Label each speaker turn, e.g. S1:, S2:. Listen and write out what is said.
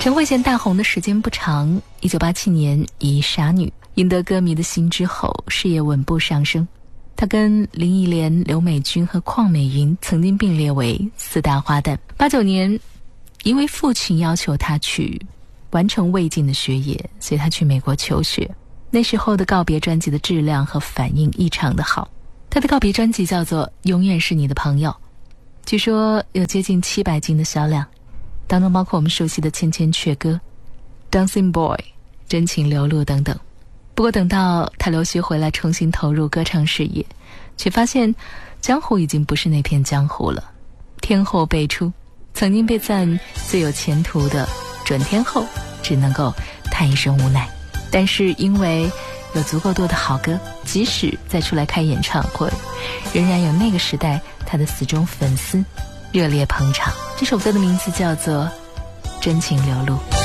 S1: 陈慧娴大红的时间不长，1987年以《傻女》赢得歌迷的心之后，事业稳步上升。她跟林忆莲、刘美君和邝美云曾经并列为4大花旦。89年，因为父亲要求她去完成未尽的学业，所以她去美国求学。那时候的告别专辑的质量和反应异常的好。她的告别专辑叫做《永远是你的朋友》，据说有接近700斤的销量，当中包括我们熟悉的《千千阙歌》、Dancing Boy、真情流露等等。不过等到他留学回来重新投入歌唱事业，却发现江湖已经不是那片江湖了。天后辈出，曾经被赞最有前途的准天后只能够叹一声无奈。但是因为有足够多的好歌，即使再出来开演唱会，仍然有那个时代他的死忠粉丝热烈捧场。这首歌的名字叫做《真情流露》。